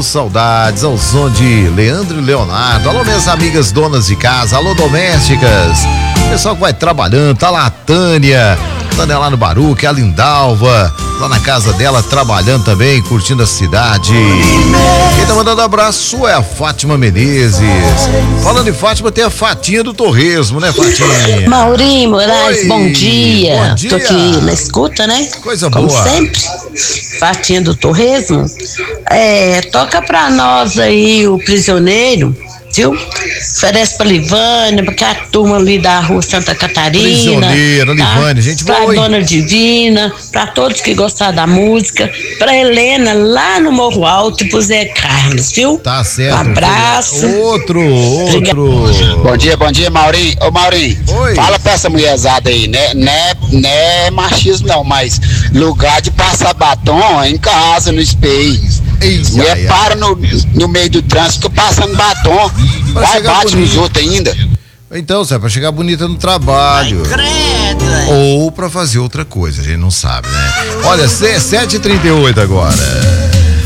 Matando Saudades, ao som de Leandro e Leonardo. Alô, minhas amigas donas de casa, alô, domésticas. Pessoal que vai trabalhando, tá lá a Tânia lá no Baruque, a Lindalva, lá na casa dela, trabalhando também, curtindo a cidade. Quem tá mandando abraço é a Fátima Menezes. Falando em Fátima, tem a Fatinha do Torresmo, né, Fatinha? Maurinho Moraes, Oi, bom dia. bom dia. Tô aqui na escuta, né? Coisa Como boa. sempre, Fatinha do Torresmo. Toca pra nós aí o Prisioneiro, viu? Oferece pra Livânia, pra a turma ali da rua Santa Catarina. Prisioneira, Livânia, gente pra boa, hein? Dona Divina, pra todos que gostaram da música, pra Helena lá no Morro Alto e pro Zé Carlos, viu? Tá certo. Um abraço. Outro. Bom dia, Maurinho. Ô, Maurinho, Oi. fala pra essa mulherzada aí, né? Não é machismo não, mas lugar de passar batom é em casa, no espelho. Mulher para no meio do trânsito passando batom. Vai, bate nos outros ainda. Então, Zé, pra chegar bonita no trabalho. Ou pra fazer outra coisa, a gente não sabe, né? Olha, 7h38 agora.